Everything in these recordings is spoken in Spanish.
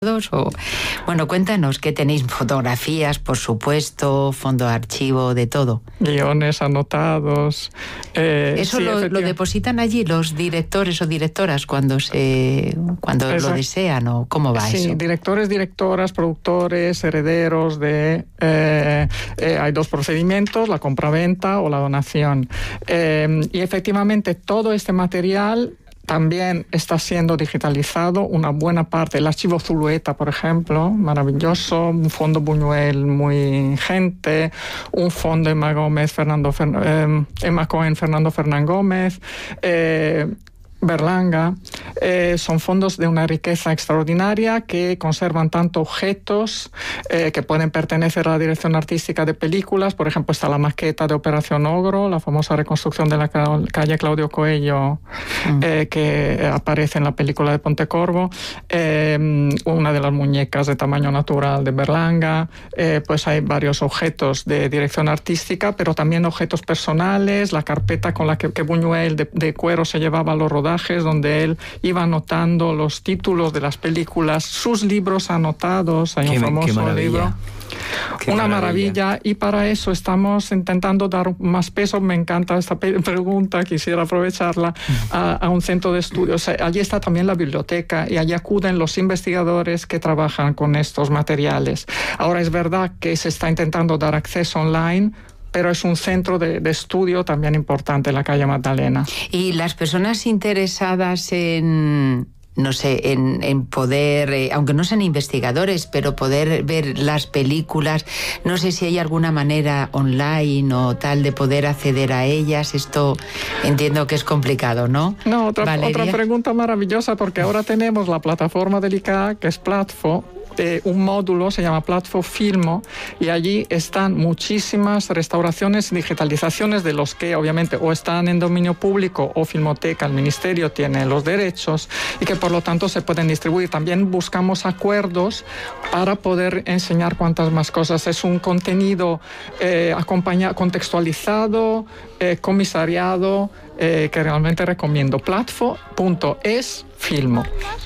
todos? O bueno, cuéntanos, ¿qué tenéis? Fotografías, por supuesto, fondo de archivo, de todo. Guiones anotados. ¿Eso sí, lo depositan allí los directores o directoras cuando lo desean, o cómo va eso? Sí, directores, directoras, productores, herederos hay dos procedimientos, la compraventa o la donación. Y efectivamente todo este material también está siendo digitalizado, una buena parte. El archivo Zulueta, por ejemplo, maravilloso, un fondo Buñuel muy ingente, un fondo Emma Cohen, Fernando Fernán Gómez, Berlanga, son fondos de una riqueza extraordinaria que conservan tanto objetos que pueden pertenecer a la dirección artística de películas. Por ejemplo, está la maqueta de Operación Ogro, la famosa reconstrucción de la calle Claudio Coello, que aparece en la película de Pontecorvo, una de las muñecas de tamaño natural de Berlanga. Pues hay varios objetos de dirección artística, pero también objetos personales, la carpeta con la que Buñuel de cuero se llevaba a los rodajes, donde él iba anotando los títulos de las películas, sus libros anotados. Hay un famoso libro. Una maravilla, y para eso estamos intentando dar más peso. Me encanta esta pregunta, quisiera aprovecharla, a un centro de estudios. Allí está también la biblioteca y allí acuden los investigadores que trabajan con estos materiales. Ahora es verdad que se está intentando dar acceso online, pero es un centro de estudio también importante en la calle Magdalena. Y las personas interesadas en poder, aunque no sean investigadores, pero poder ver las películas, no sé si hay alguna manera online o tal de poder acceder a ellas. Esto entiendo que es complicado, ¿no? No, otra pregunta maravillosa, porque ahora tenemos la plataforma del ICA, que es Platfo. Un módulo se llama Platfo Filmo, y allí están muchísimas restauraciones y digitalizaciones de los que obviamente o están en dominio público o Filmoteca, el Ministerio tiene los derechos y que por lo tanto se pueden distribuir. También buscamos acuerdos para poder enseñar cuantas más cosas. Es un contenido contextualizado, comisariado, que realmente recomiendo. Platfo.es Filmo.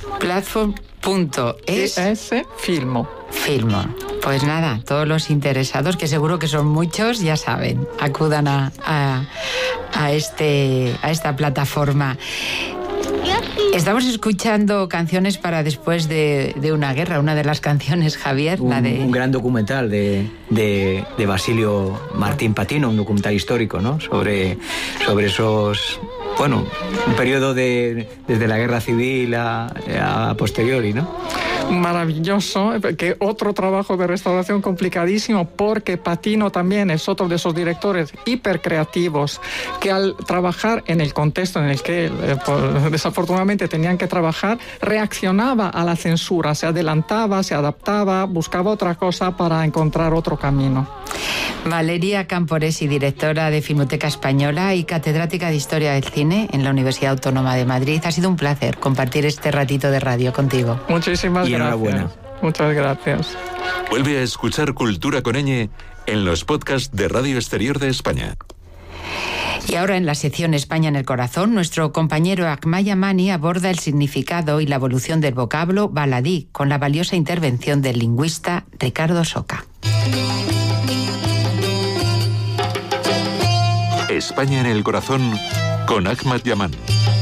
Platfo.es Filmo. Pues nada, todos los interesados, que seguro que son muchos, ya saben, acudan a esta plataforma. Estamos escuchando canciones para después de una guerra. Una de las canciones, Javier, un gran documental de Basilio Martín Patino, un documental histórico, ¿no? Sobre esos... Bueno, un periodo desde la guerra civil a posteriori, ¿no? Maravilloso, que otro trabajo de restauración complicadísimo, porque Patino también es otro de esos directores hipercreativos que al trabajar en el contexto en el que desafortunadamente tenían que trabajar, reaccionaba a la censura, se adelantaba, se adaptaba, buscaba otra cosa para encontrar otro camino. Valeria Camporesi, directora de Filmoteca Española y catedrática de Historia del Cine en la Universidad Autónoma de Madrid. Ha sido un placer compartir este ratito de radio contigo. Muchísimas gracias. Enhorabuena. Muchas gracias. Vuelve a escuchar Cultura con Ñ en los podcasts de Radio Exterior de España. Y ahora, en la sección España en el Corazón, nuestro compañero Akmal Yamani aborda el significado y la evolución del vocablo baladí con la valiosa intervención del lingüista Ricardo Soca. España en el Corazón con Akmal Yamani.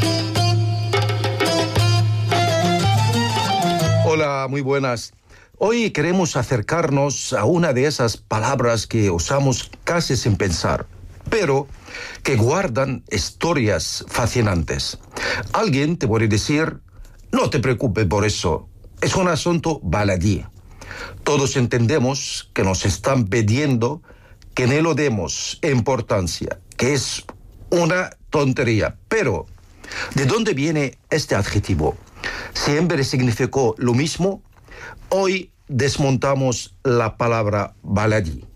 Hola, muy buenas. Hoy queremos acercarnos a una de esas palabras que usamos casi sin pensar, pero que guardan historias fascinantes. Alguien te puede decir, no te preocupes por eso, es un asunto baladí. Todos entendemos que nos están pidiendo que no le demos importancia, que es una tontería. Pero, ¿de dónde viene este adjetivo? ¿Siempre significó lo mismo? Hoy desmontamos la palabra baladí.